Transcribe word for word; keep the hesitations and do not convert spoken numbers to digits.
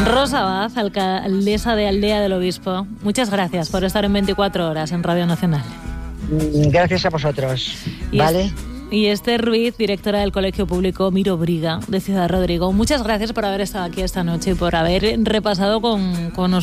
Rosa Abad, alcaldesa de Aldea del Obispo, muchas gracias por estar en veinticuatro horas en Radio Nacional. Gracias a vosotros, ¿vale? Es, y Esther Ruiz, directora del Colegio Público Miro Briga de Ciudad Rodrigo, muchas gracias por haber estado aquí esta noche y por haber repasado con, con nosotros